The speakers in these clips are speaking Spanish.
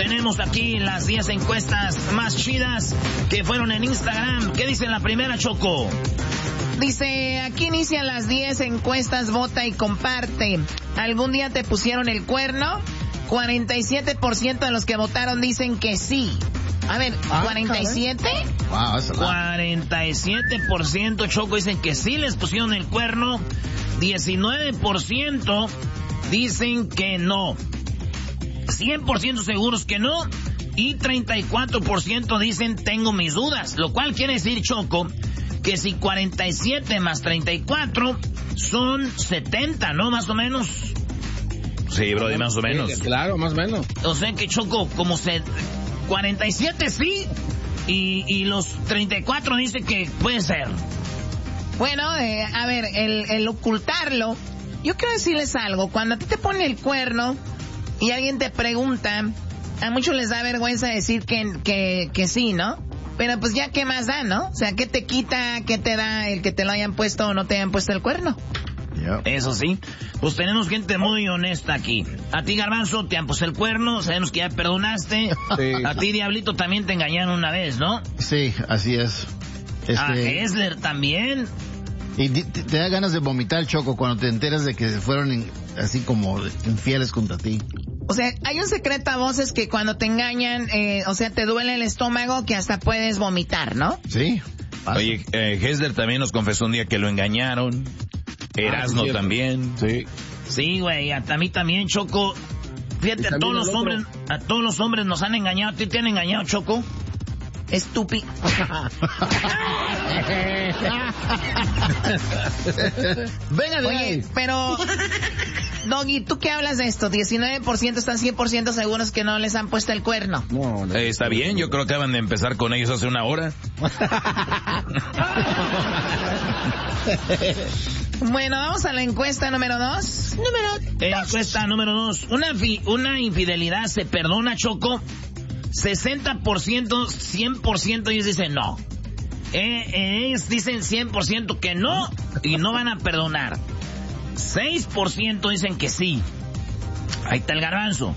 Tenemos aquí las 10 encuestas más chidas que fueron en Instagram. ¿Qué dice la primera, Choco? Dice, aquí inician las 10 encuestas, vota y comparte. ¿Algún día te pusieron el cuerno? 47% de los que votaron dicen que sí. A ver, ¿47? Wow, 47%, Choco, dicen que sí les pusieron el cuerno. 19% dicen que no. 100% seguros que no. Y 34% dicen tengo mis dudas. Lo cual quiere decir, Choco, que si 47 más 34 son 70, ¿no? Más o menos. Sí, brody, más o menos. Sí, claro, más o menos. O sea que, Choco, como 47 sí, y los 34 dicen que puede ser. Bueno, a ver, el ocultarlo, yo quiero decirles algo. Cuando a ti te ponen el cuerno y alguien te pregunta, a muchos les da vergüenza decir que sí, ¿no? Pero pues ya, ¿qué más da, no? O sea, ¿qué te quita, qué te da el que te lo hayan puesto o no te hayan puesto el cuerno? Yep. Eso sí, pues tenemos gente muy honesta aquí. A ti, Garbanzo, te han puesto el cuerno, sabemos que ya perdonaste. Sí. A ti, Diablito, también te engañaron una vez, ¿no? Sí, así es. A Hessler también. Y te da ganas de vomitar, Choco, cuando te enteras de que fueron así como infieles contra ti. O sea, hay un secreto a voces que cuando te engañan, o sea, te duele el estómago que hasta puedes vomitar, ¿no? Sí. Oye, Hessler también nos confesó un día que lo engañaron. Erasmo también. Sí. Sí, güey, a mí también, Choco. Fíjate, a todos los hombres nos han engañado. ¿A ti te han engañado, Choco? Estúpido. Venga de Oye, ahí. pero Doggy, ¿tú qué hablas de esto? 19% están 100% seguros que no les han puesto el cuerno. No. Está bien, yo creo que acaban de empezar con ellos hace una hora. Bueno, vamos a la encuesta número 2. Encuesta número 2. Una infidelidad se perdona, Choco. 60%, 100% ellos dicen no. Ellos dicen 100% que no y no van a perdonar. 6% dicen que sí. Ahí está el Garbanzo.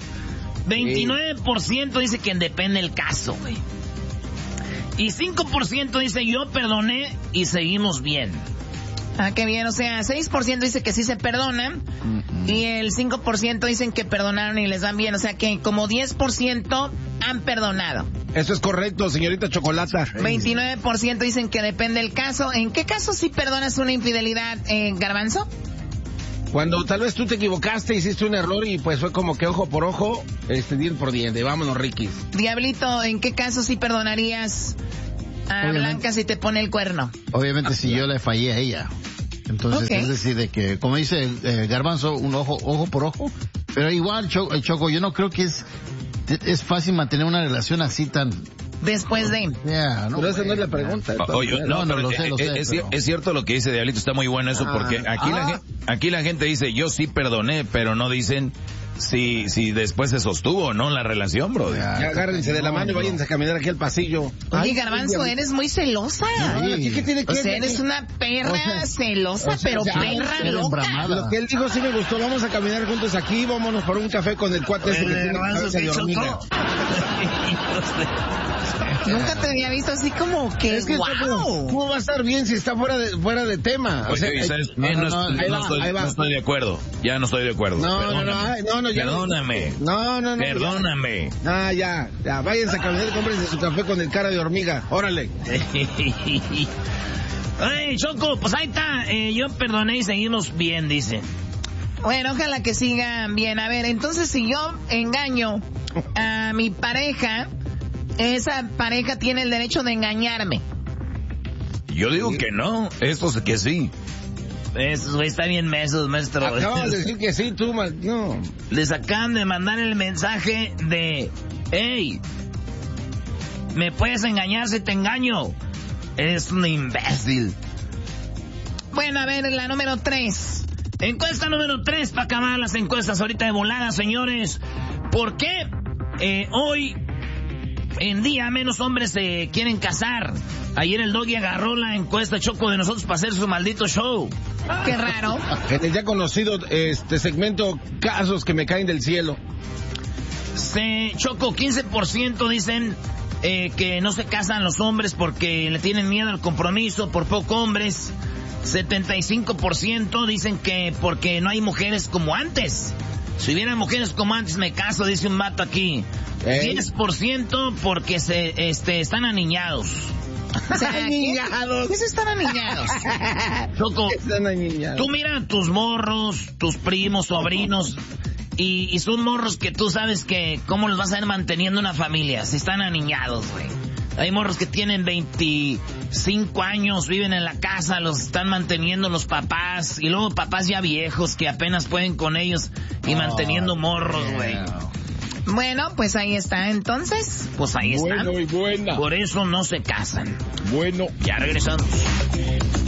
29% dice que depende el caso, güey. Y 5% dice yo perdoné y seguimos bien. Ah, qué bien, o sea, 6% dice que sí se perdonan y el 5% dicen que perdonaron y les van bien, o sea que como 10% han perdonado. Eso es correcto, señorita Chocolata. 29% dicen que depende el caso. ¿En qué caso sí perdonas una infidelidad, Garbanzo? Cuando tal vez tú te equivocaste, hiciste un error y pues fue como que ojo por ojo, diente por diente. Vámonos, Riquis. Diablito, ¿en qué caso sí perdonarías a Blanca si te pone el cuerno? Obviamente si yo le fallé a ella. Entonces, es decir, de que, como dice Garbanzo, un ojo por ojo. Pero igual, Choco, yo no creo que es fácil mantener una relación así tan... Después de... Yeah, no, pero esa no es la pregunta. Oye, no, lo sé, es cierto lo que dice Diablito, está muy bueno eso, porque aquí la gente dice, yo sí perdoné, pero no dicen... Si después se sostuvo, ¿no? La relación, bro. Ya agárrense de la mano y váyanse a caminar aquí al pasillo. Oye, Garbanzo, eres muy celosa. Sí. ¿Qué tiene que o sea, eres una perra celosa, pero perra loca. Lo que él dijo sí me gustó. Vamos a caminar juntos aquí. Vámonos por un café con el cuate ese que tiene cabeza de hormiga. Nunca te había visto así como que es que wow. ¿Cómo va a estar bien si está fuera de tema? O sea, no estoy de acuerdo. Ya no estoy de acuerdo. No, perdóname. No. Perdóname. Ya. Váyanse a caminar y cómprense su café con el cara de hormiga. Órale. Ay, Choco, pues ahí está. Yo perdoné y seguimos bien, dice. Bueno, ojalá que sigan bien. A ver, entonces si yo engaño a mi pareja, esa pareja tiene el derecho de engañarme. Yo digo que no. Esto es que sí. Esos güey están bien mesos, maestro. Acabas de decir que sí, tú, no. Les acaban de mandar el mensaje de... Hey, me puedes engañar si te engaño. Eres un imbécil. Bueno, a ver, la número 3. Encuesta número 3 para acabar las encuestas ahorita de volada, señores. ¿Por qué hoy en día menos hombres se quieren casar? Ayer el Doggy agarró la encuesta, Choco, de nosotros para hacer su maldito show. Qué raro. En el ya conocido segmento Casos que me caen del cielo. Choco, 15% dicen que no se casan los hombres porque le tienen miedo al compromiso, por poco hombres. 75% dicen que porque no hay mujeres como antes. Si hubiera mujeres como antes me caso, dice un vato aquí. 10% porque están aniñados. ¿Aniñados? ¿Qué se están aniñados? Choco, tú mira tus morros, tus primos, sobrinos, y son morros que tú sabes que cómo los vas a ir manteniendo una familia. Si están aniñados, güey. Hay morros que tienen 25 años, viven en la casa, los están manteniendo los papás, y luego papás ya viejos que apenas pueden con ellos y manteniendo morros, güey. Bueno, pues ahí está, entonces. Pues ahí está. Bueno y buena. Por eso no se casan. Bueno. Ya regresamos.